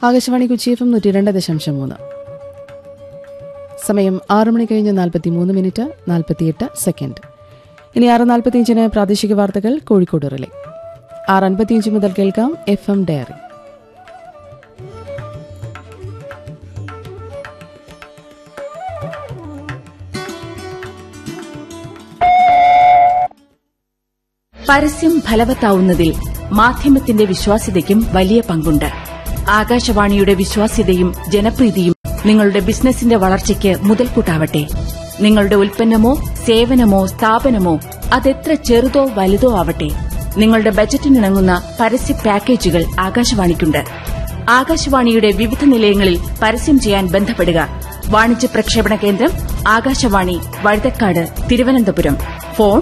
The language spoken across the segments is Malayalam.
ആകാശവാണി കൊച്ചി FM 102.3. സമയം 6 മണി കഴിഞ്ഞ് 43 മിനിറ്റ് 48 സെക്കൻഡ്. ഇനി 6:45 പ്രാദേശിക വാർത്തകൾ കോഴിക്കോട് റിലേ. 6:55 മുതൽ കേൾക്കാം FM ഡയറി. പരസ്യം ഫലവത്താവുന്നതിൽ മാധ്യമത്തിന്റെ വിശ്വാസ്യതയ്ക്കും വലിയ പങ്കുണ്ട്. ആകാശവാണിയുടെ വിശ്വാസ്യതയും ജനപ്രീതിയും നിങ്ങളുടെ ബിസിനസിന്റെ വളർച്ചയ്ക്ക് മുതൽക്കൂട്ടാവട്ടെ. നിങ്ങളുടെ ഉൽപ്പന്നമോ സേവനമോ സ്ഥാപനമോ അതെത്ര ചെറുതോ വലുതോ ആവട്ടെ, നിങ്ങളുടെ ബജറ്റിനിണങ്ങുന്ന പരസ്യ പാക്കേജുകൾ ആകാശവാണിക്കുണ്ട്. ആകാശവാണിയുടെ വിവിധ നിലയങ്ങളിൽ പരസ്യം ചെയ്യാൻ ബന്ധപ്പെടുക. വാണിജ്യ പ്രക്ഷേപണ കേന്ദ്രം Akashvani, Vazhuthacaud, Thiruvananthapuram. Phone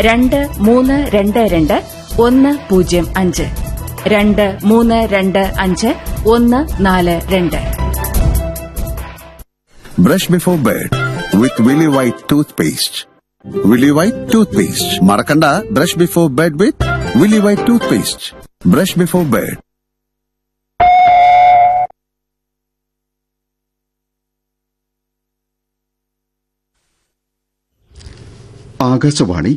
2322 105 2322 142. Brush before bed with Willy White toothpaste. Willy White toothpaste. Marakanda, brush before bed with Willy White toothpaste. Brush before bed. Akashvani.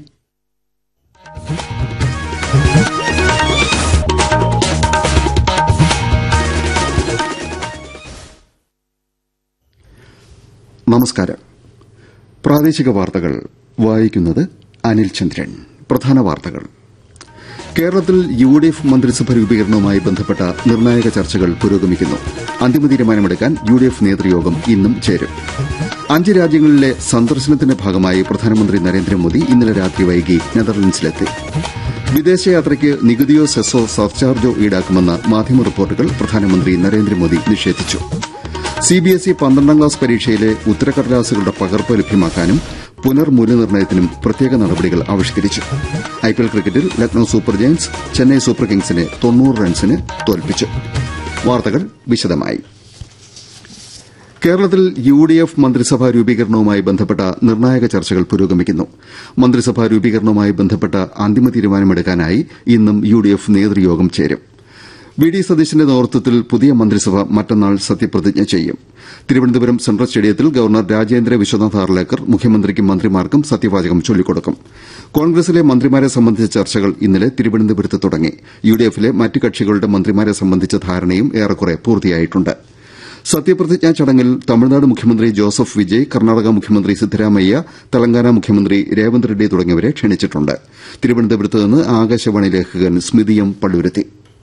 നമസ്കാരം. പ്രാദേശിക വാർത്തകൾ വായിക്കുന്നത് അനിൽ ചന്ദ്രൻ. പ്രധാന വാർത്തകൾ. കേരളത്തിൽ UDF മന്ത്രിസഭ രൂപീകരണവുമായി ബന്ധപ്പെട്ട നിർണായക ചർച്ചകൾ പുരോഗമിക്കുന്നു. അന്തിമ തീരുമാനമെടുക്കാൻ UDF നേതൃയോഗം ഇന്നും ചേരും. 5 രാജ്യങ്ങളിലെ സന്ദർശനത്തിന്റെ ഭാഗമായി പ്രധാനമന്ത്രി നരേന്ദ്രമോദി ഇന്നലെ രാത്രി വൈകി നെതർലൻഡ്സിലെത്തി. വിദേശയാത്രയ്ക്ക് നികുതിയോ സെസ്സോ സർചാർജോ ഈടാക്കുമെന്ന മാധ്യമ റിപ്പോർട്ടുകൾ പ്രധാനമന്ത്രി നരേന്ദ്രമോദി നിഷേധിച്ചു. CBSE 12ാം ക്ലാസ് പരീക്ഷയിലെ ഉത്തരക്കടലാസുകളുടെ പകർപ്പ് ലഭ്യമാക്കാനും പുനർമൂല്യനിർണ്ണയത്തിനും പ്രത്യേക നടപടികൾ ആവിഷ്കരിച്ചു. IPL ക്രിക്കറ്റിൽ Lucknow super Giants Chennai super കിങ്സിനെ 90 റൺസിന് തോൽപ്പിച്ചു. വാർത്തകൾ വിശദമായി. കേരളത്തിൽ UDF മന്ത്രിസഭാ രൂപീകരണവുമായി ബന്ധപ്പെട്ട നിർണായക ചർച്ചകൾ പുരോഗമിക്കുന്നു. മന്ത്രിസഭാ രൂപീകരണവുമായി ബന്ധപ്പെട്ട അന്തിമ തീരുമാനമെടുക്കാനായി ഇന്നും UDF നേതൃയോഗം ചേരും. VD സതീശന്റെ നേതൃത്വത്തിൽ പുതിയ മന്ത്രിസഭ മറ്റന്നാൾ സത്യപ്രതിജ്ഞ ചെയ്യും. തിരുവനന്തപുരം സെൻട്രൽ സ്റ്റേഡിയത്തിൽ ഗവർണർ രാജേന്ദ്ര വിശ്വനാഥ് ആർലേക്കർ മുഖ്യമന്ത്രിക്കും മന്ത്രിമാർക്കും സത്യവാചകം ചൊല്ലിക്കൊടുക്കും. കോൺഗ്രസിലെ മന്ത്രിമാരെ സംബന്ധിച്ച ചർച്ചകൾ ഇന്നലെ തിരുവനന്തപുരത്ത് തുടങ്ങി. UDFിലെ മറ്റ് കക്ഷികളുടെ മന്ത്രിമാരെ സംബന്ധിച്ച ധാരണയും ഏറെക്കുറെ പൂർത്തിയായിട്ടുണ്ട്. സത്യപ്രതിജ്ഞാ ചടങ്ങിൽ തമിഴ്നാട് മുഖ്യമന്ത്രി ജോസഫ് വിജയ്, കർണാടക മുഖ്യമന്ത്രി സിദ്ധരാമയ്യ, തെലങ്കാന മുഖ്യമന്ത്രി രേവന്ത് റെഡ്ഡി തുടങ്ങിയവരെ ക്ഷണിച്ചിട്ടുണ്ട്. തിരുവനന്തപുരത്ത് നിന്ന് ആകാശവാണി ലേഖകൻ സ്മിതി M. പള്ളുരുത്തി.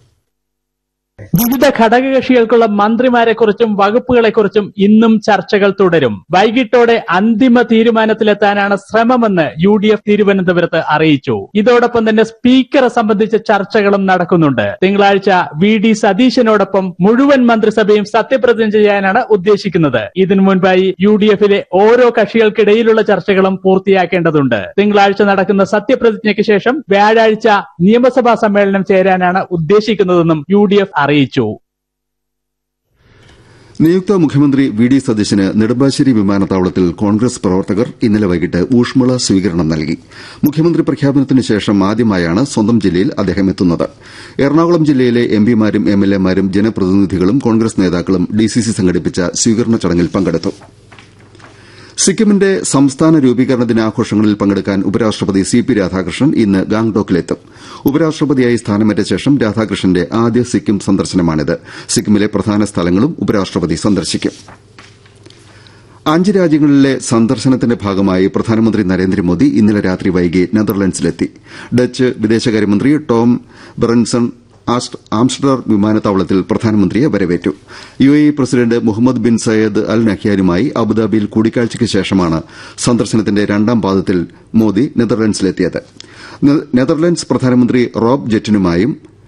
വിവിധ ഘടകകക്ഷികൾക്കുള്ള മന്ത്രിമാരെക്കുറിച്ചും വകുപ്പുകളെക്കുറിച്ചും ഇന്നും ചർച്ചകൾ തുടരും. വൈകിട്ടോടെ അന്തിമ തീരുമാനത്തിലെത്താനാണ് ശ്രമമെന്ന് UDF തിരുവനന്തപുരത്ത് അറിയിച്ചു. ഇതോടൊപ്പം തന്നെ സ്പീക്കറെ സംബന്ധിച്ച ചർച്ചകളും നടക്കുന്നുണ്ട്. തിങ്കളാഴ്ച VD സതീശനോടൊപ്പം മുഴുവൻ മന്ത്രിസഭയും സത്യപ്രതിജ്ഞ ചെയ്യാനാണ് ഉദ്ദേശിക്കുന്നത്. ഇതിനു മുൻപായി UDFിലെ ഓരോ കക്ഷികൾക്കിടയിലുള്ള ചർച്ചകളും പൂർത്തിയാക്കേണ്ടതുണ്ട്. തിങ്കളാഴ്ച നടക്കുന്ന സത്യപ്രതിജ്ഞയ്ക്ക് ശേഷം വ്യാഴാഴ്ച നിയമസഭാ സമ്മേളനം ചേരാനാണ് ഉദ്ദേശിക്കുന്നതെന്നും UDF അറിയിച്ചു. നിയുക്ത മുഖ്യമന്ത്രി VD സതീശന് നെടുമ്പാശ്ശേരി വിമാനത്താവളത്തിൽ കോൺഗ്രസ് പ്രവർത്തകർ ഇന്നലെ വൈകിട്ട് ഊഷ്മള സ്വീകരണം നൽകി. മുഖ്യമന്ത്രി പ്രഖ്യാപനത്തിന് ശേഷം ആദ്യമായാണ് സ്വന്തം ജില്ലയിൽ അദ്ദേഹം എത്തുന്നത്. എറണാകുളം ജില്ലയിലെ MPമാരും MLAമാരും ജനപ്രതിനിധികളും കോൺഗ്രസ് നേതാക്കളും DCC സംഘടിപ്പിച്ച സ്വീകരണ ചടങ്ങിൽ പങ്കെടുത്തു. സിക്കിമിന്റെ സംസ്ഥാന രൂപീകരണ ദിനാഘോഷങ്ങളിൽ പങ്കെടുക്കാൻ ഉപരാഷ്ട്രപതി CP രാധാകൃഷ്ണൻ ഇന്ന് ഗാംഗ്ടോക്കിലെത്തും. ഉപരാഷ്ട്രപതിയായി സ്ഥാനമേറ്റ ശേഷം രാധാകൃഷ്ണന്റെ ആദ്യ സിക്കിം സന്ദർശനമാണിത്. സിക്കിമിലെ പ്രധാന സ്ഥലങ്ങളും ഉപരാഷ്ട്രപതി സന്ദർശിക്കും. 5 രാജ്യങ്ങളിലെ സന്ദർശനത്തിന്റെ ഭാഗമായി പ്രധാനമന്ത്രി നരേന്ദ്രമോദി ഇന്നലെ രാത്രി വൈകി നെതർലൻഡ്സിലെത്തി. ഡച്ച് വിദേശകാര്യമന്ത്രി ടോം ബെറൻസൺ ആംസ്റ്റർഡാം വിമാനത്താവളത്തിൽ പ്രധാനമന്ത്രിയെ വരവേറ്റു. UAE president Muhammad bin Syed അൽ നഹ്യാനുമായി അബുദാബിയിൽ കൂടിക്കാഴ്ചയ്ക്ക് ശേഷമാണ് സന്ദർശനത്തിന്റെ 2ാം പാദത്തിൽ മോദി നെതർലൻഡ്സിലെത്തിയത്. നെതർലൻഡ്സ് പ്രധാനമന്ത്രി റോബ് ജെറ്റിനുമായും